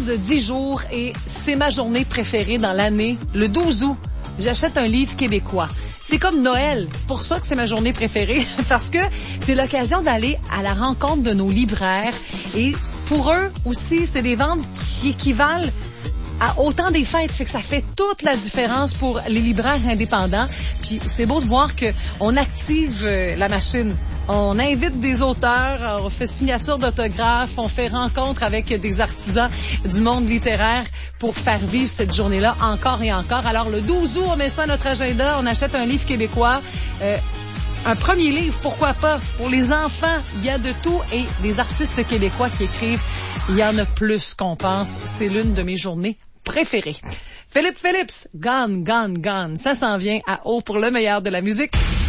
de 10 jours et c'est ma journée préférée dans l'année. Le 12 août, j'achète un livre québécois. C'est comme Noël. C'est pour ça que c'est ma journée préférée, parce que c'est l'occasion d'aller à la rencontre de nos libraires. Et pour eux aussi, c'est des ventes qui équivalent à autant des fêtes. Fait que ça fait toute la différence pour les libraires indépendants. Puis c'est beau de voir qu'on active la machine. On invite des auteurs, on fait signature d'autographes, on fait rencontre avec des artisans du monde littéraire pour faire vivre cette journée-là encore et encore. Alors, le 12 août, on met ça à notre agenda, on achète un livre québécois. Un premier livre, pourquoi pas? Pour les enfants, il y a de tout et des artistes québécois qui écrivent, il y en a plus qu'on pense. C'est l'une de mes journées préférées. Philippe Phillips, Gone, Gone, Gone. Ça s'en vient à haut pour le meilleur de la musique.